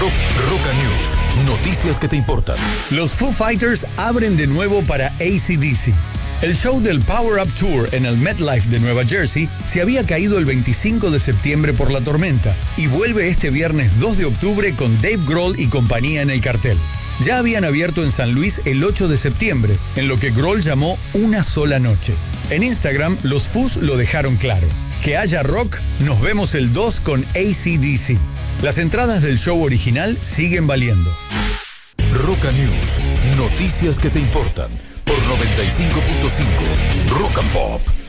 Roca News, noticias que te importan. Los Foo Fighters abren de nuevo para AC/DC. El show del Power Up Tour en el MetLife de Nueva Jersey se había caído el 25 de septiembre por la tormenta y vuelve este viernes 2 de octubre con Dave Grohl y compañía en el cartel. Ya habían abierto en San Luis el 8 de septiembre, en lo que Grohl llamó una sola noche. En Instagram, los Foos lo dejaron claro. Que haya rock, nos vemos el 2 con AC/DC. Las entradas del show original siguen valiendo. Roca News, noticias que te importan. Por 95.5 Rock and Pop.